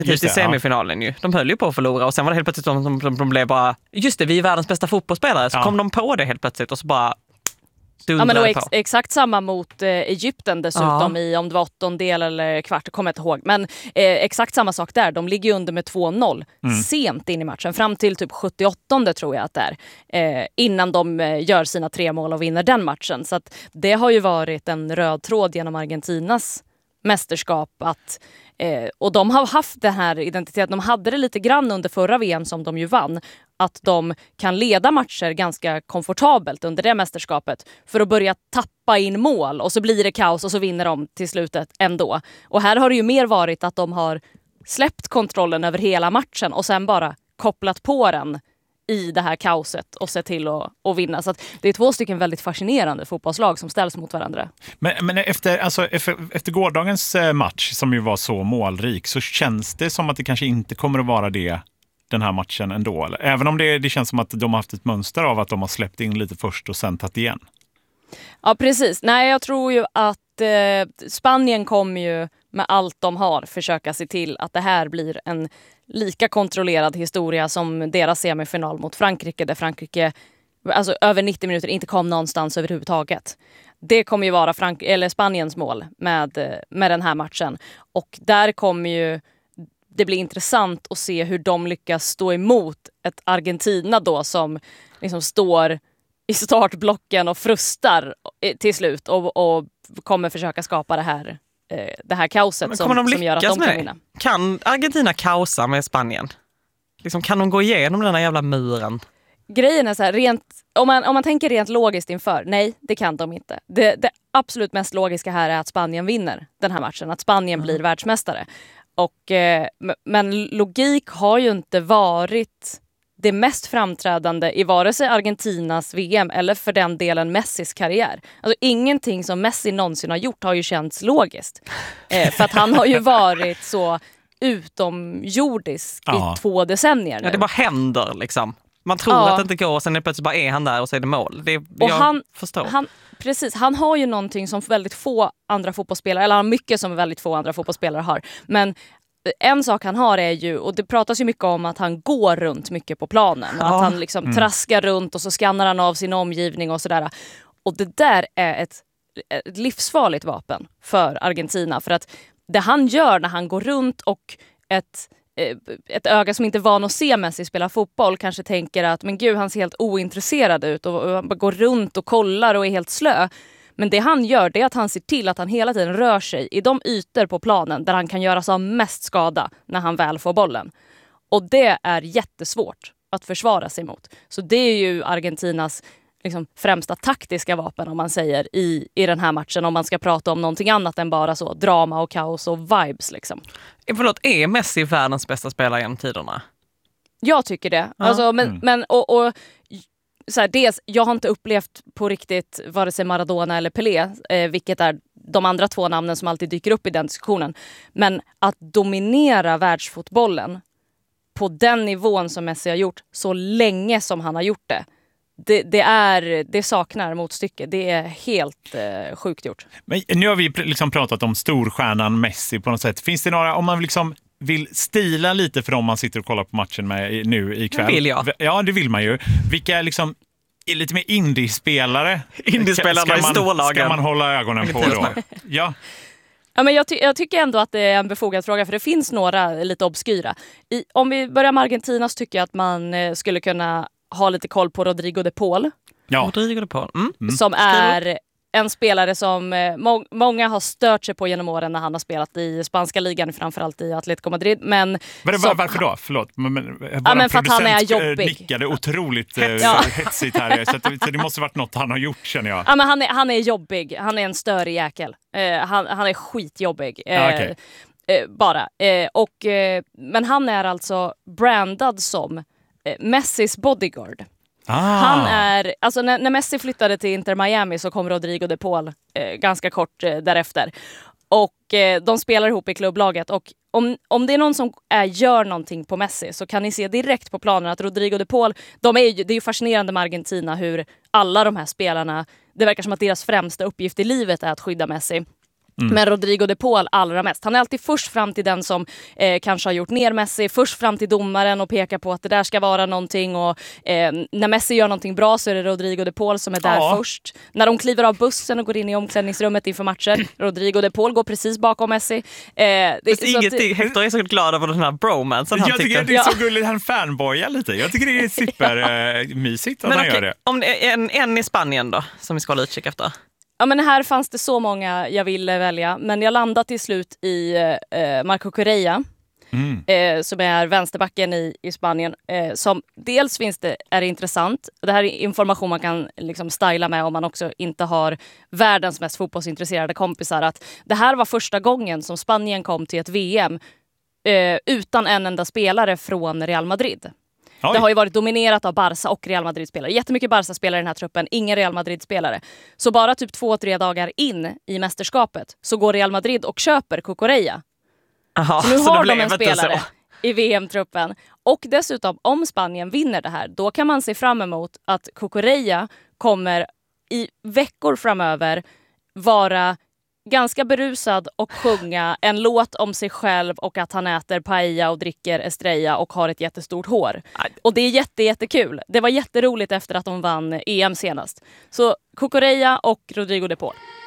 i semifinalen ju. De höll ju på att förlora och sen var det helt plötsligt de blev bara, just det, vi är världens bästa fotbollsspelare. Så kom de på det helt plötsligt och så bara men det var exakt samma mot Egypten dessutom i, om det var 8:ondel eller kvart, kommer jag inte ihåg. Men exakt samma sak där. De ligger under med 2-0 sent in i matchen. Fram till typ 78:e tror jag att det är. Innan de gör sina 3 mål och vinner den matchen. Så att det har ju varit en röd tråd genom Argentinas mästerskap att och de har haft den här identiteten. De hade det lite grann under förra VM som de ju vann. Att de kan leda matcher ganska komfortabelt under det mästerskapet för att börja tappa in mål och så blir det kaos och så vinner de till slutet ändå. Och här har det ju mer varit att de har släppt kontrollen över hela matchen och sen bara kopplat på den i det här kaoset och se till att vinna. Så att det är 2 stycken väldigt fascinerande fotbollslag som ställs mot varandra. Men efter gårdagens match som ju var så målrik så känns det som att det kanske inte kommer att vara det den här matchen ändå. Eller? Även om det känns som att de har haft ett mönster av att de har släppt in lite först och sen tagit igen. Ja, precis. Nej, jag tror ju att Spanien kommer ju med allt de har försöka se till att det här blir en lika kontrollerad historia som deras semifinal mot Frankrike, där Frankrike alltså över 90 minuter inte kom någonstans överhuvudtaget. Det kommer ju vara Spaniens mål med den här matchen. Och där kommer ju det blir intressant att se hur de lyckas stå emot ett Argentina då som liksom står i startblocken och frustar till slut och kommer försöka skapa det här kaoset som gör att de kan vinna. Kan Argentina kaosa med Spanien? Liksom, kan de gå igenom den här jävla muren? Grejen är så här, om man tänker rent logiskt inför, nej, det kan de inte. Det absolut mest logiska här är att Spanien vinner den här matchen, att Spanien blir världsmästare. Men logik har ju inte varit det mest framträdande i vare sig Argentinas VM eller för den delen Messis karriär. Alltså ingenting som Messi någonsin har gjort har ju känts logiskt. För att han har ju varit så utomjordisk i 2 decennier nu. Ja, det bara händer liksom. Man tror att det inte går och sen plötsligt bara är han där och så är det mål. Jag förstår. Precis, han har ju någonting som väldigt få andra fotbollsspelare, eller mycket som väldigt få andra fotbollsspelare har. Men en sak han har är ju, och det pratas ju mycket om att han går runt mycket på planen. Och att han liksom traskar runt och så skannar han av sin omgivning och sådär. Och det där är ett livsfarligt vapen för Argentina. För att det han gör när han går runt och ett öga som inte är van att se Messi spela fotboll kanske tänker att men gud, han ser helt ointresserad ut och går runt och kollar och är helt slö. Men det han gör, det är att han ser till att han hela tiden rör sig i de ytor på planen där han kan göra som mest skada när han väl får bollen. Och det är jättesvårt att försvara sig mot. Så det är ju Argentinas liksom främsta taktiska vapen om man säger i den här matchen, om man ska prata om någonting annat än bara så drama och kaos och vibes liksom. Förlåt, är Messi världens bästa spelare genom tiderna? Jag tycker det. Alltså, men så här, dels, jag har inte upplevt på riktigt vare sig Maradona eller Pelé, vilket är de andra 2 namnen som alltid dyker upp i den diskussionen. Men att dominera världsfotbollen på den nivån som Messi har gjort så länge som han har gjort det saknar motstycke. Det är helt sjukt gjort. Men nu har vi liksom pratat om storstjärnan Messi på något sätt. Finns det några, om man liksom vill stila lite för dem man sitter och kollar på matchen med nu ikväll? Det vill jag. Ja, det vill man ju. Vilka liksom är lite mer indiespelare? Indiespelarna i storlagen. Ska man hålla ögonen på då? Ja. Ja, men jag tycker ändå att det är en befogad fråga, för det finns några lite obskyra. Om vi börjar med Argentina så tycker jag att man skulle kunna ha lite koll på Rodrigo de Paul. Ja. Rodrigo de Paul. Som är en spelare som många har stört sig på genom åren när han har spelat i spanska ligan, framförallt i Atletico Madrid. Men varför då? Förlåt. Men för att han är jobbig. Nickade otroligt hetsigt här. Så det måste varit något han har gjort, känner jag. Ja, men han är jobbig. Han är en störig jäkel. Han är skitjobbig. Bara. Men han är alltså brandad som Messis bodyguard. Han är, alltså när Messi flyttade till Inter Miami så kom Rodrigo de Paul ganska kort därefter. Och de spelar ihop i klubblaget. Och om det är någon som gör någonting på Messi så kan ni se direkt på planen att Rodrigo de Paul, det är ju fascinerande med Argentina hur alla de här spelarna, det verkar som att deras främsta uppgift i livet är att skydda Messi. Men Rodrigo de Paul allra mest. Han är alltid först fram till den som kanske har gjort ner Messi. Först fram till domaren och pekar på att det där ska vara någonting. Och när Messi gör någonting bra så är det Rodrigo de Paul som är där först. När de kliver av bussen och går in i omklädningsrummet inför matcher. Rodrigo de Paul går precis bakom Messi. Hector är så glad över den här bromansen. Jag tycker det är så gulligt. Han fanboyar lite. Jag tycker det är supermysigt att han gör det. Om det är en i Spanien då, som vi ska hålla utkik efter. Ja, men här fanns det så många jag ville välja. Men jag landade till slut i Marco Correa. Som är vänsterbacken i Spanien. Som dels är det intressant. Det här är information man kan liksom styla med om man också inte har världens mest fotbollsintresserade kompisar. Att det här var första gången som Spanien kom till ett VM utan en enda spelare från Real Madrid. Oj. Det har ju varit dominerat av Barca och Real Madrid-spelare. Jättemycket Barca-spelare i den här truppen, ingen Real Madrid-spelare. Så bara typ 2-3 dagar in i mästerskapet så går Real Madrid och köper Cucurella. Aha, så nu så har de en spelare i VM-truppen. Och dessutom, om Spanien vinner det här, då kan man se fram emot att Cucurella kommer i veckor framöver vara ganska berusad och sjunga en låt om sig själv och att han äter paella och dricker Estrella och har ett jättestort hår. Och det är jättekul. Det var jätteroligt efter att de vann EM senast. Så Cucurella och Rodrigo de Paul.